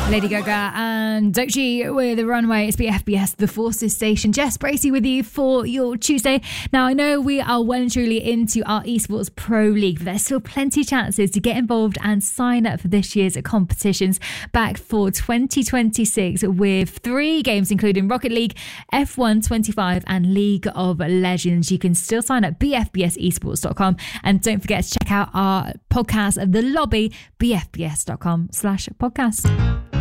Lady Gaga and Doechii with Runway. It's BFBS, the Forces Station. Jess Bracey with you for your Tuesday. Now, I know we are well and truly into our Esports Pro League, but there's still plenty of chances to get involved and sign up for this year's competitions back for 2026 with 3 games, including Rocket League, F1 25 and League of Legends. You can still sign up bfbsesports.com, and don't forget to check out our podcast, The Lobby, bfbs.com/podcast.